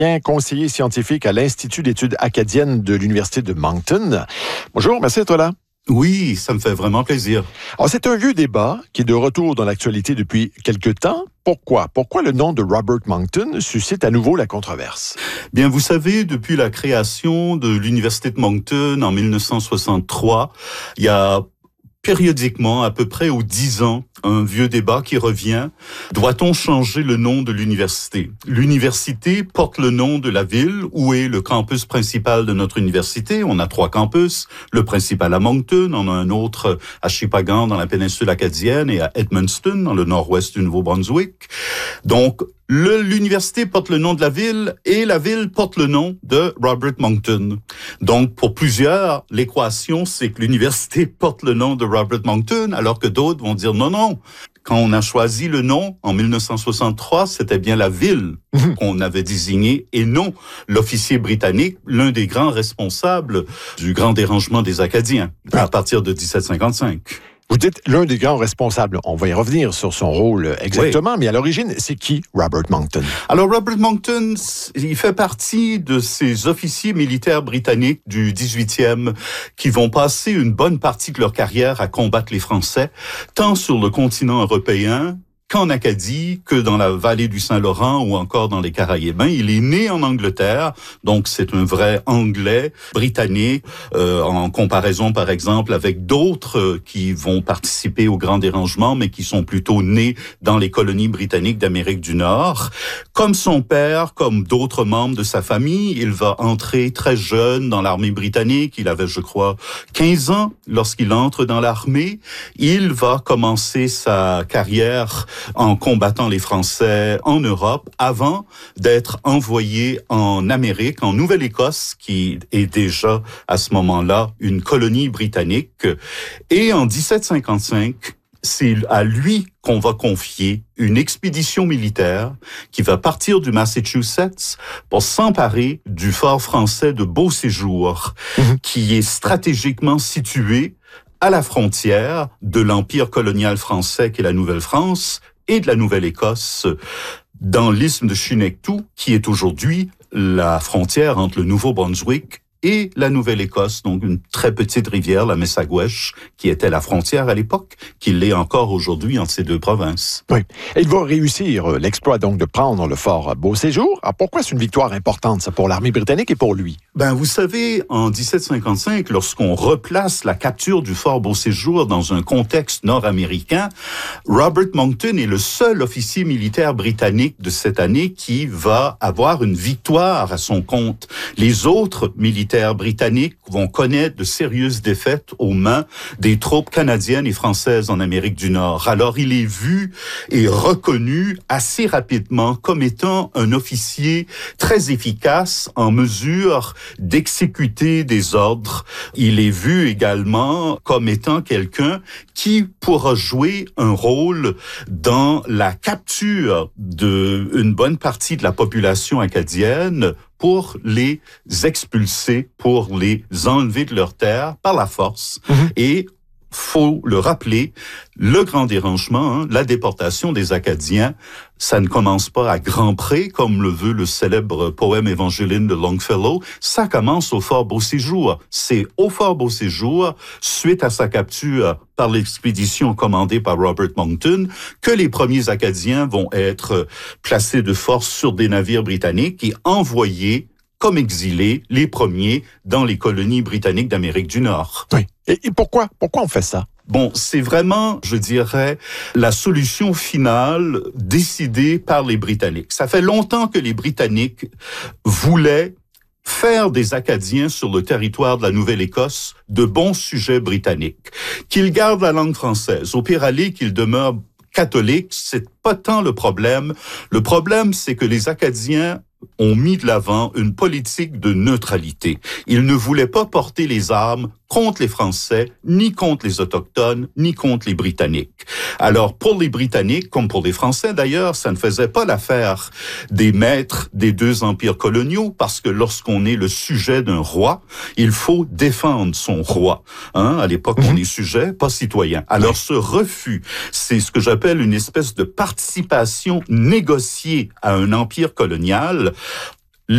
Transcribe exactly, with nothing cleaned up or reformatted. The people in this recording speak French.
conseiller scientifique à l'Institut d'études acadiennes de l'Université de Moncton. Bonjour, merci d'être là. Oui, ça me fait vraiment plaisir. Alors, c'est un vieux débat qui est de retour dans l'actualité depuis quelque temps. Pourquoi? Pourquoi le nom de Robert Monckton suscite à nouveau la controverse? Bien, vous savez, depuis la création de l'Université de Moncton en dix-neuf cent soixante-trois, il y a périodiquement, à peu près aux dix ans, un vieux débat qui revient. Doit-on changer le nom de l'université? L'université porte le nom de la ville où est le campus principal de notre université. On a trois campus. Le principal à Moncton, on a un autre à Shippagan dans la péninsule acadienne et à Edmundston dans le nord-ouest du Nouveau-Brunswick. Donc, Le, l'université porte le nom de la ville et la ville porte le nom de Robert Monckton. Donc, pour plusieurs, l'équation, c'est que l'université porte le nom de Robert Monckton, alors que d'autres vont dire non, non. Quand on a choisi le nom en dix-neuf cent soixante-trois, c'était bien la ville qu'on avait désignée et non l'officier britannique, l'un des grands responsables du grand dérangement des Acadiens à partir de dix-sept cinquante-cinq. Vous dites l'un des grands responsables. On va y revenir sur son rôle exactement, oui. Mais à l'origine, c'est qui Robert Monckton? Alors, Robert Monckton, il fait partie de ces officiers militaires britanniques du dix-huitième qui vont passer une bonne partie de leur carrière à combattre les Français, tant sur le continent européen qu'en Acadie, que dans la vallée du Saint-Laurent ou encore dans les Caraïbes. Il est né en Angleterre, donc c'est un vrai Anglais, britannique, euh, en comparaison par exemple avec d'autres euh, qui vont participer au grand dérangement, mais qui sont plutôt nés dans les colonies britanniques d'Amérique du Nord. Comme son père, comme d'autres membres de sa famille, il va entrer très jeune dans l'armée britannique. Il avait, je crois, quinze ans lorsqu'il entre dans l'armée. Il va commencer sa carrière en combattant les Français en Europe, avant d'être envoyé en Amérique, en Nouvelle-Écosse, qui est déjà à ce moment-là une colonie britannique. Et en dix-sept cinquante-cinq, c'est à lui qu'on va confier une expédition militaire qui va partir du Massachusetts pour s'emparer du fort français de Beauséjour, mmh. qui est stratégiquement situé à la frontière de l'Empire colonial français qui est la Nouvelle-France et de la Nouvelle-Écosse dans l'isthme de Chignectou, qui est aujourd'hui la frontière entre le Nouveau-Brunswick et la Nouvelle-Écosse, donc une très petite rivière, la Messaguesh, qui était la frontière à l'époque, qui l'est encore aujourd'hui entre ces deux provinces. Oui. Et il va réussir l'exploit donc de prendre le fort Beauséjour. Alors pourquoi c'est une victoire importante, ça, pour l'armée britannique et pour lui? Ben, vous savez, en dix-sept cinquante-cinq, lorsqu'on replace la capture du fort Beauséjour dans un contexte nord-américain, Robert Monckton est le seul officier militaire britannique de cette année qui va avoir une victoire à son compte. Les autres militaires britanniques vont connaître de sérieuses défaites aux mains des troupes canadiennes et françaises en Amérique du Nord. Alors, il est vu et reconnu assez rapidement comme étant un officier très efficace en mesure d'exécuter des ordres. Il est vu également comme étant quelqu'un qui pourra jouer un rôle dans la capture d'une bonne partie de la population acadienne pour les expulser, pour les enlever de leur terre par la force. Mmh. Et faut le rappeler, le grand dérangement, hein, la déportation des Acadiens, ça ne commence pas à Grand Pré, comme le veut le célèbre poème évangéline de Longfellow. Ça commence au fort Beauséjour. C'est au fort Beauséjour, suite à sa capture par l'expédition commandée par Robert Monckton, que les premiers Acadiens vont être placés de force sur des navires britanniques et envoyés comme exilés, les premiers, dans les colonies britanniques d'Amérique du Nord. Oui. Et, et pourquoi? Pourquoi on fait ça? Bon, c'est vraiment, je dirais, la solution finale décidée par les Britanniques. Ça fait longtemps que les Britanniques voulaient faire des Acadiens sur le territoire de la Nouvelle-Écosse de bons sujets britanniques. Qu'ils gardent la langue française, au pire aller qu'ils demeurent catholiques, c'est pas tant le problème. Le problème, c'est que les Acadiens ont mis de l'avant une politique de neutralité. Ils ne voulaient pas porter les armes contre les Français, ni contre les Autochtones, ni contre les Britanniques. Alors, pour les Britanniques, comme pour les Français d'ailleurs, ça ne faisait pas l'affaire des maîtres des deux empires coloniaux, parce que lorsqu'on est le sujet d'un roi, il faut défendre son roi. Hein? À l'époque, on est sujet, pas citoyen. Alors, ce refus, c'est ce que j'appelle une espèce de participation négociée à un empire colonial,